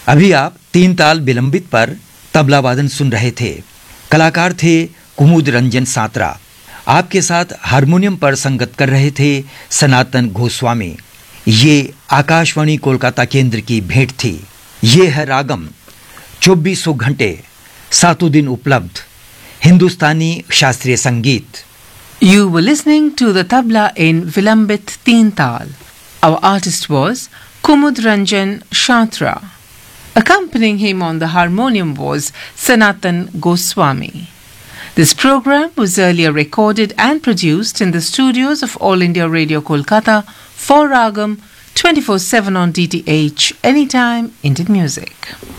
अभी आप तीन ताल विलंबित पर तबला वादन सुन रहे थे। कलाकार थे कुमुद रंजन सात्रा। आपके साथ हारमोनियम पर संगत कर रहे थे सनातन गोस्वामी। ये आकाशवाणी कोलकाता केंद्र की भेंट थी। ये है रागम, 24 घंटे 7 दिन उपलब्ध हिंदुस्तानी शास्त्रीय संगीत। You were listening to the tabla in Vilambit Teen Tal. Our artist was Kumud Ranjan Shatra. Accompanying him on the harmonium was Sanatan Goswami. This program was earlier recorded and produced in the studios of All India Radio Kolkata for Ragam 24/7 on DTH, anytime Indian music.